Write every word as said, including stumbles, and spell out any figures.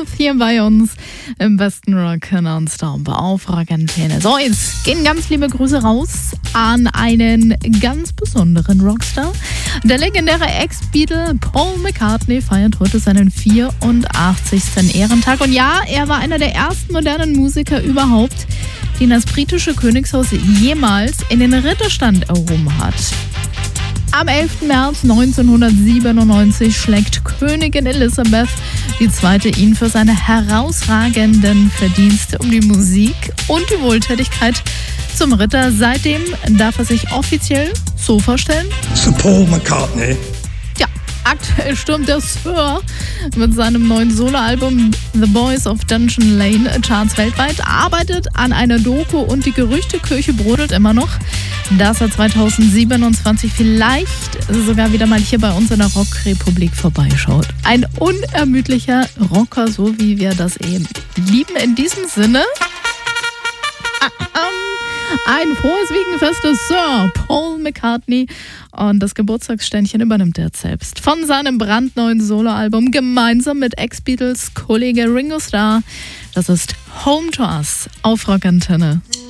Smith hier bei uns im besten Rock nonstop auf Rockantenne. So, jetzt gehen ganz liebe Grüße raus an einen ganz besonderen Rockstar. Der legendäre Ex-Beatle Paul McCartney feiert heute seinen vierundachtzigsten Ehrentag. Und ja, er war einer der ersten modernen Musiker überhaupt, den das britische Königshaus jemals in den Ritterstand erhoben hat. Am elften März neunzehnhundertsiebenundneunzig schlägt Königin Elisabeth die Zweite ihn für seine herausragenden Verdienste um die Musik und die Wohltätigkeit zum Ritter. Seitdem darf er sich offiziell so vorstellen: Sir Paul McCartney. Ja, aktuell stürmt der Sir mit seinem neuen Soloalbum The Boys of Dungeon Lane Charts weltweit, arbeitet an einer Doku und die Gerüchteküche brodelt immer noch, dass er zweitausendsiebenundzwanzig vielleicht sogar wieder mal hier bei uns in der Rockrepublik vorbeischaut. Ein unermüdlicher Rocker, so wie wir das eben lieben. In diesem Sinne, ein frohes Wiegenfest des Sir Paul McCartney. Und das Geburtstagsständchen übernimmt er selbst von seinem brandneuen Soloalbum gemeinsam mit Ex-Beatles-Kollege Ringo Starr. Das ist Home to Us auf Rockantenne.